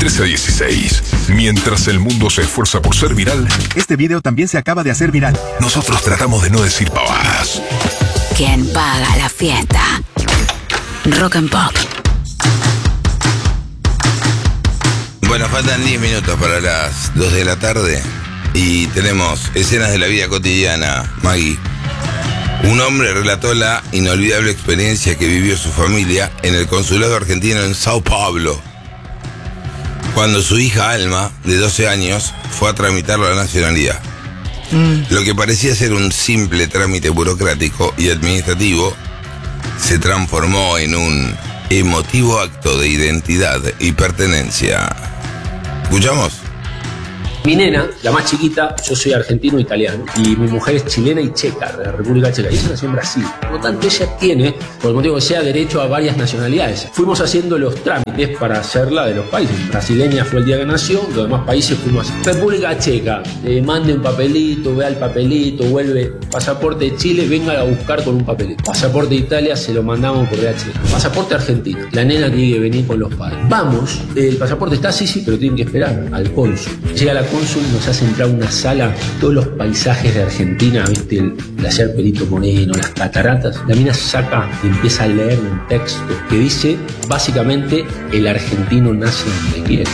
13 a 16. Mientras el mundo se esfuerza por ser viral, este video también se acaba de hacer viral. Nosotros tratamos de no decir pavadas. ¿Quién paga la fiesta? Rock and Pop. Bueno, faltan 10 minutos para las 2 de la tarde y tenemos escenas de la vida cotidiana. Maggie, un hombre relató la inolvidable experiencia que vivió su familia en el consulado argentino en Sao Paulo, cuando su hija Alma, de 12 años, fue a tramitar la nacionalidad. Lo que parecía ser un simple trámite burocrático y administrativo se transformó en un emotivo acto de identidad y pertenencia. ¿Escuchamos? Mi nena, la más chiquita, yo soy argentino-italiano y mi mujer es chilena y checa, de la República Checa, y ella nació en Brasil. Por lo tanto, ella tiene, por el motivo que sea, derecho a varias nacionalidades. Fuimos haciendo los trámites para hacerla de los países. Brasileña fue el día que nació, los demás países fuimos así. República Checa, mande un papelito, vea el papelito, vuelve. Pasaporte de Chile, venga a buscar con un papelito. Pasaporte de Italia, se lo mandamos por DHL. Pasaporte argentino, la nena tiene que venir con los padres. Vamos, el pasaporte está así, pero tienen que esperar al cónsul. Llega la cónsul, nos hace entrar a una sala, todos los paisajes de Argentina, ¿viste? El glaciar Perito Moreno, las cataratas. La mina saca y empieza a leer un texto que dice, básicamente, el argentino nace donde quiere.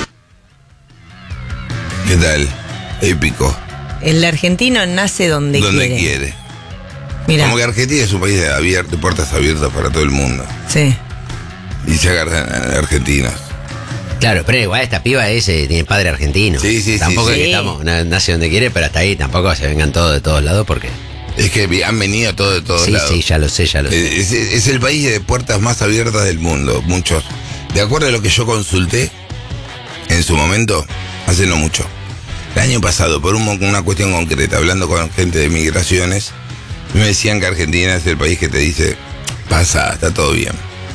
¿Qué tal? Épico. El argentino nace donde quiere. Mirá. Como que Argentina es un país abierto, puertas abiertas para todo el mundo. Sí. Y se agarran argentinos. Claro, pero igual esta piba tiene padre argentino. Sí. Tampoco es sí. que estamos, nace donde quiere, pero hasta ahí tampoco se vengan todos de todos lados porque... Es que han venido todos de todos lados. Sí, ya lo sé. Es el país de puertas más abiertas del mundo, muchos. De acuerdo a lo que yo consulté en su momento, hace no mucho. El año pasado, por una cuestión concreta, hablando con gente de migraciones, me decían que Argentina es el país que te dice, pasa, está todo bien.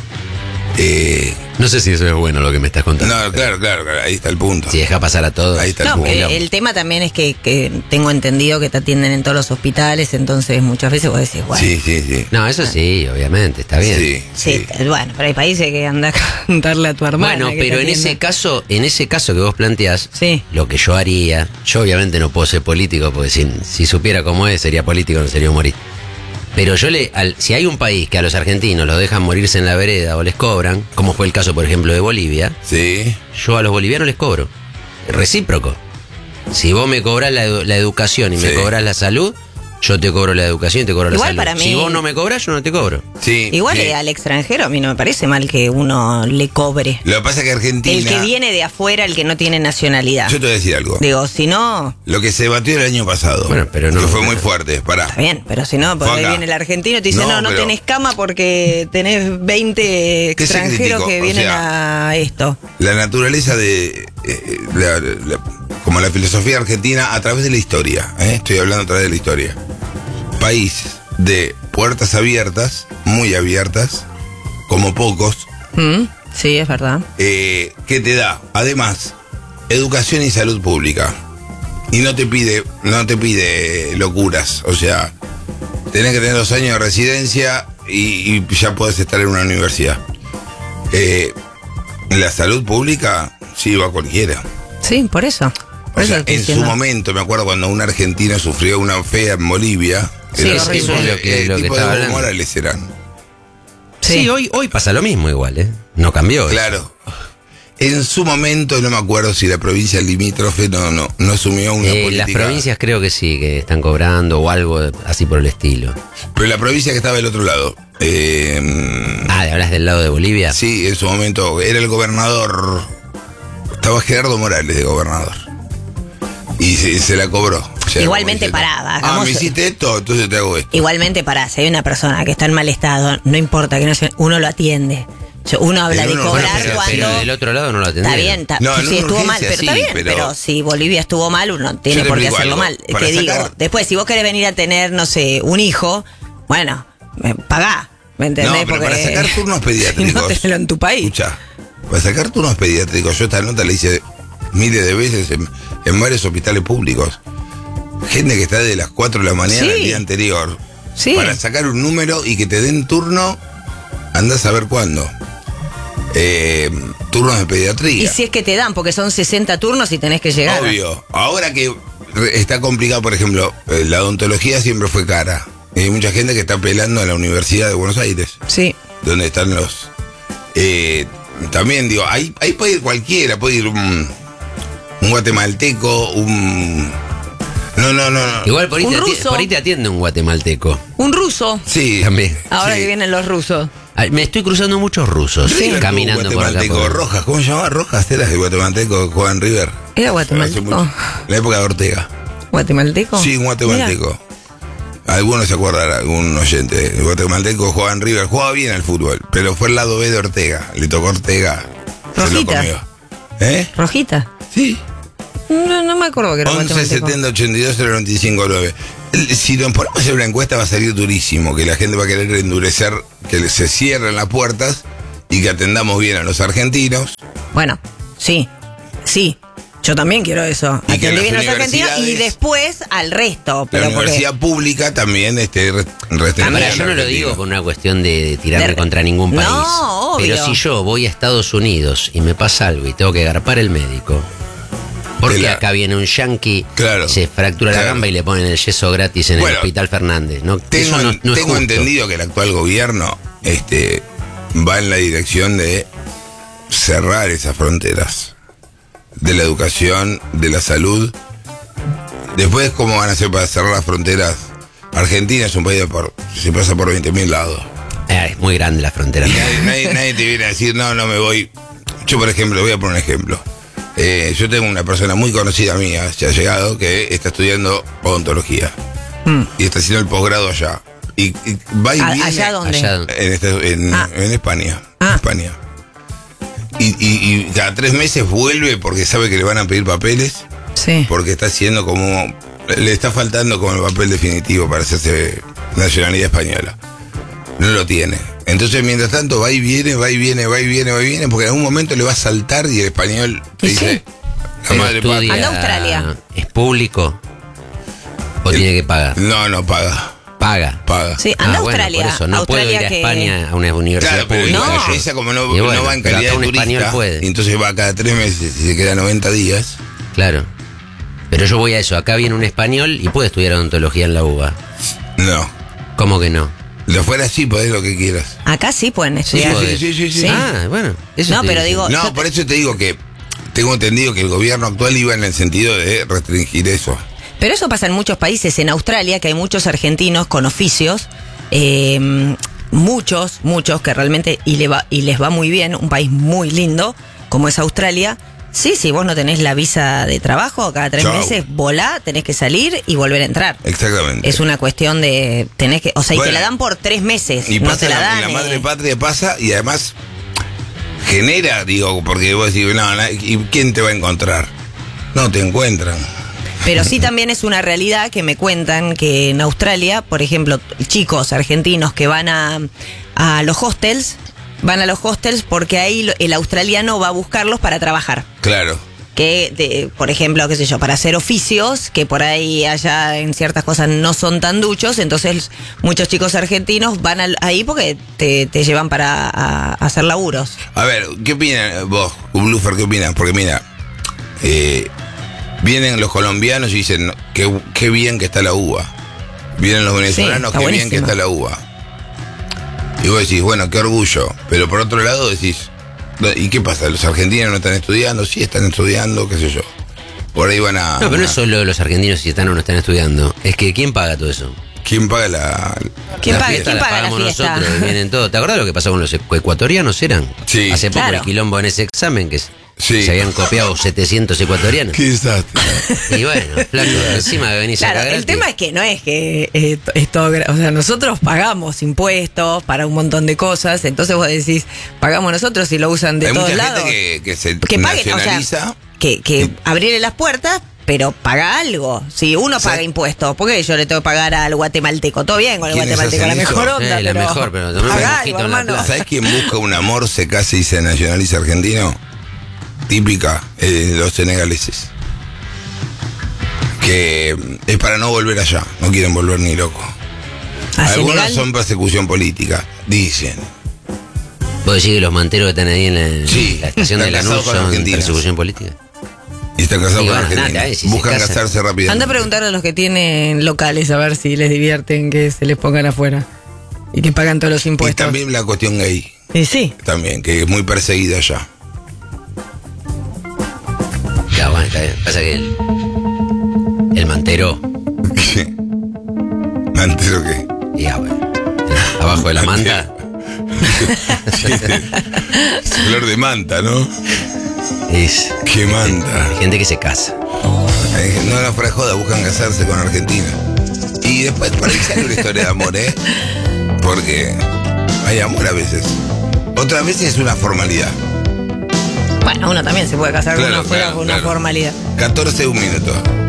No sé si eso es bueno lo que me estás contando. No, claro, ahí está el punto. Si deja pasar a todos. Ahí está el No, punto. el tema también es que tengo entendido que te atienden en todos los hospitales, entonces muchas veces vos decís, bueno. Sí. No, eso sí, obviamente, está bien. Sí, bueno, pero hay países que anda a cantarle a tu hermana. Bueno, pero en ese caso que vos planteás, sí, lo que yo haría, yo obviamente no puedo ser político, porque si supiera cómo es, sería político, no sería humorista. Pero si hay un país que a los argentinos los dejan morirse en la vereda o les cobran, como fue el caso, por ejemplo, de Bolivia, sí, yo a los bolivianos les cobro. Recíproco. Si vos me cobras la educación y me cobras la salud, yo te cobro la educación y te cobro la salud. Para mí, si vos no me cobras, yo no te cobro. Sí. Igual al extranjero a mí no me parece mal que uno le cobre. Lo que pasa es que Argentina... El que viene de afuera, el que no tiene nacionalidad. Yo te voy a decir algo. Digo, si no... Lo que se batió el año pasado, bueno, pero no, que fue muy fuerte, pará. Está bien, pero si no, porque ahí viene el argentino y te dice, no pero, tenés cama porque tenés 20de extranjeros que vienen a esto. La naturaleza de... como la filosofía argentina a través de la historia, estoy hablando a través de la historia. País de puertas abiertas, muy abiertas, como pocos. Sí, es verdad. Que te da, además, educación y salud pública. Y no te pide locuras. O sea, tenés que tener 2 años de residencia y ya podés estar en una universidad. La salud pública, sí, va cualquiera. Sí, por eso. O sea, en su momento, me acuerdo cuando un argentino sufrió una fea en Bolivia. Sí, eso es lo que tipo estaba de Evo hablando. Morales eran. Sí, hoy pasa lo mismo igual, No cambió. Claro. En su momento, no me acuerdo si la provincia limítrofe no asumió una política. Las provincias creo que sí, que están cobrando o algo así por el estilo. Pero la provincia que estaba del otro lado. ¿Hablas del lado de Bolivia? Sí, en su momento era el gobernador. Estaba Gerardo Morales de gobernador. Y se la cobró. O sea, igualmente parada. Me hiciste esto, entonces te hago esto. Igualmente pará, si hay una persona que está en mal estado, no importa que no sea, uno lo atiende. Uno habla de cobrar pero del otro lado no lo atendieron. Está bien, sí, estuvo mal, pero está bien. Pero si Bolivia estuvo mal, uno tiene por qué hacerlo mal. Te digo, después, si vos querés venir a tener, no sé, un hijo, bueno, pagá, ¿me entendés? No, pero para sacar turnos pediátricos. Si no, tenelo en tu país. Escuchá, para sacar turnos pediátricos, yo esta nota la hice miles de veces en varios hospitales públicos. Gente que está de las 4 de la mañana el día anterior. Sí. Para sacar un número y que te den turno, andás a ver cuándo. turnos de pediatría. Y si es que te dan, porque son 60 turnos y tenés que llegar. Obvio. Ahora que está complicado, por ejemplo, la odontología siempre fue cara. Y hay mucha gente que está apelando a la Universidad de Buenos Aires. Sí. Donde están los... también, digo, ahí puede ir cualquiera. Puede ir un guatemalteco, No. Igual por ahí te atiende un guatemalteco. Un ruso. Sí. También. Ahora que vienen los rusos. Me estoy cruzando muchos rusos caminando por acá. Rojas, ¿cómo se llamaba? Rojas, era el guatemalteco Juan River. ¿Era guatemalteco? La época de Ortega. ¿Guatemalteco? Sí, un guatemalteco. Mira. Algunos se acuerdan, algún oyente. El guatemalteco Juan River jugaba bien al fútbol, pero fue el lado B de Ortega. Le tocó Ortega. Rojita. Se lo comió. ¿Rojita? Sí. No me acuerdo que era 11 70 82 095 9. Si nos ponemos a hacer una encuesta va a salir durísimo, que la gente va a querer endurecer, que se cierren las puertas y que atendamos bien a los argentinos. Bueno, sí. Yo también quiero eso. Atender bien a los argentinos y después al resto. Pero la universidad pública también Ahora, yo no lo digo por una cuestión de tirarme contra ningún país. No, obvio. Pero si yo voy a Estados Unidos y me pasa algo y tengo que garpar el médico, porque acá viene un yanqui, se fractura la gamba y le ponen el yeso gratis en el Hospital Fernández. ¿No? Tengo entendido que el actual gobierno va en la dirección de cerrar esas fronteras de la educación, de la salud. Después, ¿cómo van a hacer para cerrar las fronteras? Argentina es un país se pasa por 20.000 lados. Es muy grande la frontera. Nadie te viene a decir, no me voy. Yo, por ejemplo, voy a poner un ejemplo. Yo tengo una persona muy conocida mía, se ha llegado, que está estudiando odontología. Y está haciendo el posgrado allá. Y va y viene. ¿Allá dónde? En España. España. Y cada 3 meses vuelve porque sabe que le van a pedir papeles. Sí. Porque está haciendo como... Le está faltando como el papel definitivo para hacerse nacionalidad española. No lo tiene. Entonces, mientras tanto, va y viene, porque en algún momento le va a saltar y el español dice... La madre patria. Anda a Australia. ¿Es público? ¿O tiene que pagar? No, paga. Paga. Sí, anda a Australia. Por eso, no Australia puedo ir a España a una universidad pública. No. Esa como no va en calidad de turista, y entonces va cada 3 meses y se queda 90 días. Claro. Pero yo voy a eso. Acá viene un español y puede estudiar odontología en la UBA. No. ¿Cómo que no? De afuera sí, podés lo que quieras. Acá sí pueden estudiar. Sí. Bueno. Eso pero digo... No, por eso te digo que tengo entendido que el gobierno actual iba en el sentido de restringir eso. Pero eso pasa en muchos países. En Australia, que hay muchos argentinos con oficios, muchos que realmente y les va muy bien, un país muy lindo como es Australia. Sí, vos no tenés la visa de trabajo, cada 3 meses volá, tenés que salir y volver a entrar. Exactamente. Es una cuestión de y te la dan por 3 meses, y no te la dan. La madre patria pasa y además genera, porque vos decís, ¿y quién te va a encontrar? No te encuentran. Pero sí también es una realidad que me cuentan que en Australia, por ejemplo, chicos argentinos que van a los hostels, porque ahí el australiano va a buscarlos para trabajar. Claro. Que, por ejemplo, qué sé yo, para hacer oficios, que por ahí allá en ciertas cosas no son tan duchos, entonces muchos chicos argentinos van ahí porque te llevan para hacer laburos. A ver, ¿qué opinan vos, Bluffer? ¿Qué opinas? Porque mira, vienen los colombianos y dicen, qué bien que está la uva. Vienen los venezolanos, qué bien que está la uva. Y vos decís, bueno, qué orgullo. Pero por otro lado decís, ¿y qué pasa? ¿Los argentinos no están estudiando? Sí, están estudiando, qué sé yo. Por ahí van a... No, pero no es solo los argentinos si están o no están estudiando. Es que ¿quién paga todo eso? ¿Quién paga la fiesta? Pagamos nosotros, vienen todos. ¿Te acordás lo que pasó con los ecuatorianos? Sí. Hace poco el quilombo en ese examen que se habían copiado 700 ecuatorianos. ¿Qué desastre? Y bueno, flaco, encima de venís acá gratis. El tema es que no es que es todo, o sea, nosotros pagamos impuestos para un montón de cosas, entonces vos decís, pagamos nosotros y lo usan de todos lados. Hay mucha gente que nacionaliza. O sea, que abrirle las puertas, pero paga algo. Si uno paga impuestos, ¿por qué yo le tengo que pagar al guatemalteco? Todo bien con el guatemalteco, la mejor onda. La mejor, pero tomemos un mojito en la plaza. ¿Sabés quién busca un amor, se casa y se nacionaliza argentino? Típica, los senegaleses. Que es para no volver allá, no quieren volver ni loco. Algunos son persecución política, dicen. ¿Vos decís que los manteros que están ahí en la estación de están Lanús casados con son argentinas. persecución política? Y están casados Sí, con bueno, Argentina. nada, si se Buscan casan. casarse rápidamente. Anda a preguntar a los que tienen locales a ver si les divierten que se les pongan afuera y que pagan todos los Y impuestos. también la cuestión gay, Y sí. también, que es muy perseguida allá. Claro, bueno, está bien. Pasa que el mantero, ¿Mantero qué? ya, bueno, abajo de la manta, Sí, es flor de manta, ¿no? es ¿Qué manta? gente que se casa. No, fuera de joda, buscan casarse con Argentina. Y después por ahí sale una historia de amor, ¿eh? Porque hay amor a veces. Otras veces es una formalidad. Bueno, uno también se puede casar con Claro, uno afuera claro, con una claro. formalidad. 14 un minuto.